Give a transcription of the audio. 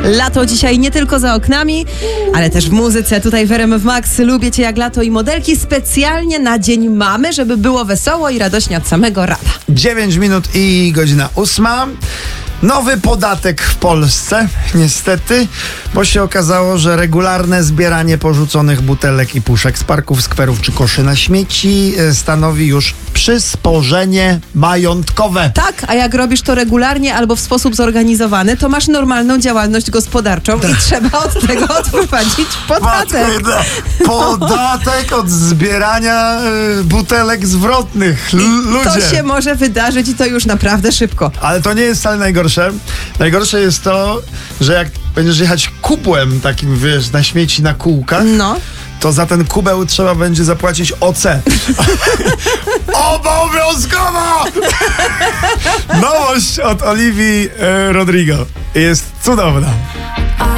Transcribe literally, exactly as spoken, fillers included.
Lato dzisiaj nie tylko za oknami, ale też w muzyce. Tutaj w R M F Max lubię Cię jak lato i modelki specjalnie na Dzień Mamy, żeby było wesoło i radośnie od samego rana. dziewięć minut i godzina ósma. Nowy podatek w Polsce, niestety, bo się okazało, że regularne zbieranie porzuconych butelek i puszek z parków, skwerów czy koszy na śmieci stanowi już przysporzenie majątkowe. Tak, a jak robisz to regularnie albo w sposób zorganizowany, to masz normalną działalność gospodarczą i trzeba od tego odprowadzić podatek. Podatek od zbierania y, butelek zwrotnych. L- ludzie. To się może wydarzyć i to już naprawdę szybko. Ale to nie jest wcale najgorsze. Najgorsze jest to, że jak będziesz jechać kubłem takim, wiesz, na śmieci na kółkach, No. to za ten kubeł trzeba będzie zapłacić O C. Obowiązkowo! Nowość od Olivii e, Rodrigo. Jest cudowna.